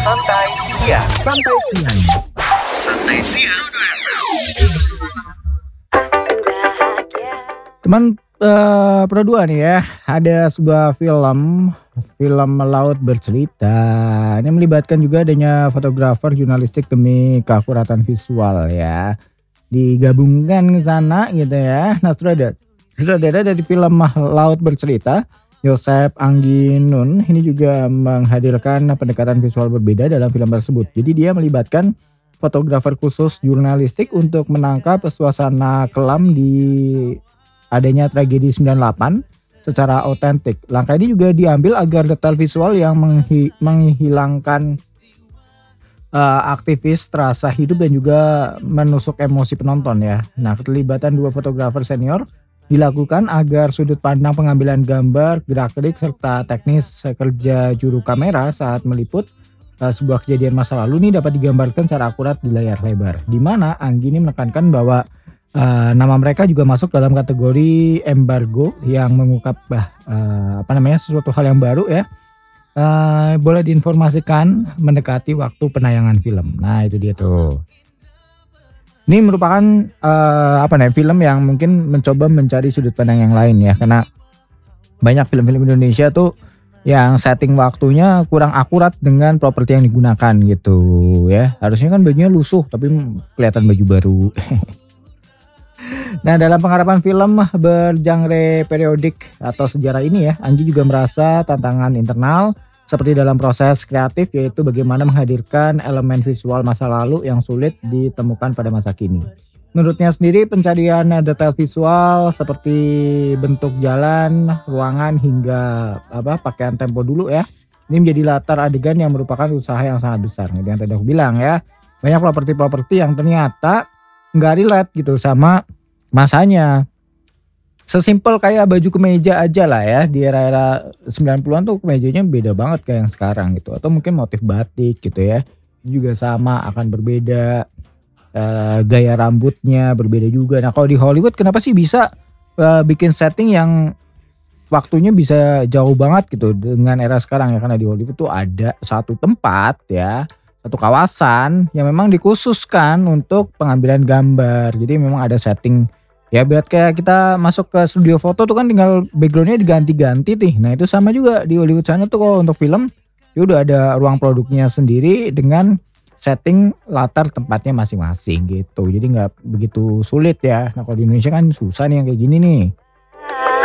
Santai siang. Santai siang. Santai siang. Teman Pro 2 nih ya, ada sebuah film laut bercerita. Ini melibatkan juga adanya fotografer jurnalistik demi keakuratan visual ya. Digabungkan ke sana gitu ya. Nah, sutradara dari film Laut Bercerita, Joseph Angginun, ini juga menghadirkan pendekatan visual berbeda dalam film tersebut. Jadi dia melibatkan fotografer khusus jurnalistik untuk menangkap suasana kelam di adanya tragedi 98 secara otentik. Langkah ini juga diambil agar detail visual yang menghilangkan aktivis terasa hidup dan juga menusuk emosi penonton ya. Nah, keterlibatan dua fotografer senior dilakukan agar sudut pandang pengambilan gambar, gerak-gerik serta teknis kerja juru kamera saat meliput sebuah kejadian masa lalu ini dapat digambarkan secara akurat di layar lebar. Di mana Anggi ini menekankan bahwa nama mereka juga masuk dalam kategori embargo yang mengungkap sesuatu hal yang baru ya. Boleh diinformasikan mendekati waktu penayangan film. Nah, itu dia tuh. Ini merupakan film yang mungkin mencoba mencari sudut pandang yang lain ya, karena banyak film-film Indonesia tuh yang setting waktunya kurang akurat dengan properti yang digunakan gitu ya. Harusnya kan bajunya lusuh tapi kelihatan baju baru. Nah, dalam pengharapan film bergenre periodik atau sejarah ini ya, Anggi juga merasa tantangan internal seperti dalam proses kreatif, yaitu bagaimana menghadirkan elemen visual masa lalu yang sulit ditemukan pada masa kini. Menurutnya sendiri, pencarian detail visual seperti bentuk jalan, ruangan hingga pakaian tempo dulu ya, ini menjadi latar adegan yang merupakan usaha yang sangat besar. Ini yang tadi aku bilang ya, banyak properti-properti yang ternyata nggak relate gitu sama masanya. Sesimpel kayak baju kemeja aja lah ya, di era-era 90-an tuh kemejanya beda banget kayak yang sekarang gitu. Atau mungkin motif batik gitu ya, juga sama akan berbeda, gaya rambutnya berbeda juga. Nah, kalau di Hollywood kenapa sih bisa bikin setting yang waktunya bisa jauh banget gitu dengan era sekarang ya, karena di Hollywood tuh ada satu tempat ya, satu kawasan yang memang dikhususkan untuk pengambilan gambar. Jadi memang ada setting ya, berat kayak kita masuk ke studio foto tuh kan tinggal backgroundnya diganti-ganti nih. Nah, itu sama juga di Hollywood sana tuh kalau untuk film ya udah ada ruang produknya sendiri dengan setting latar tempatnya masing-masing gitu. Jadi nggak begitu sulit ya. Nah, kalau di Indonesia kan susah nih yang kayak gini nih.